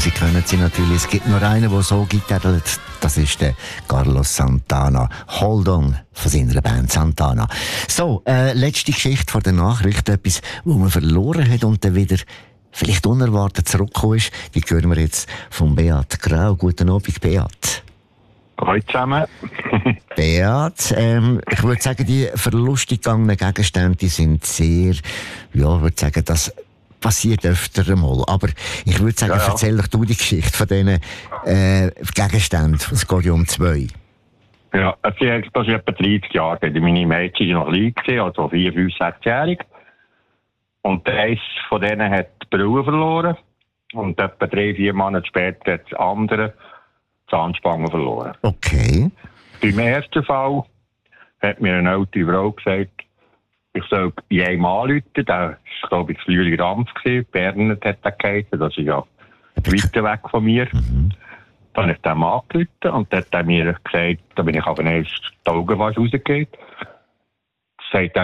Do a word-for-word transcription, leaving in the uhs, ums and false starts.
Sie kennen sie natürlich. Es gibt nur einen, der so gitarrt. Das ist der Carlos Santana. Hold on von seiner Band Santana. So, äh, letzte Geschichte vor der Nachricht. Etwas, wo man verloren hat und dann wieder vielleicht unerwartet zurückgekommen ist. Die hören wir jetzt von Beat Grau. Guten Abend, Beat. Hallo zusammen. Beat, ähm, ich würde sagen, die verlustig gegangenen Gegenstände die sind sehr, ja, ich würde sagen, das passiert öfter einmal. Aber ich würde sagen, ja, ja. erzähl doch du die Geschichte von diesen äh, Gegenständen. Es geht ja um zwei. Ja, das ist etwa dreißig Jahre. Meine Mädchen waren noch klein, also vier, fünf, sechsjährig. Und eins von denen hat die Brille verloren. Und etwa drei, vier Monate später hat das andere die Zahnspange verloren. Okay. Beim ersten Fall hat mir eine alte Frau gesagt, ich soll jedem anrufen. Das war, glaube ich, Flüeli Rampf. Bernhard hat das geheißen. Das ist ja weiter weg von mir. Mhm. Dann habe ich dem angerufen und dann hat er mir gesagt, da bin ich aber erst die Augen fast rausgegangen. Sagt er,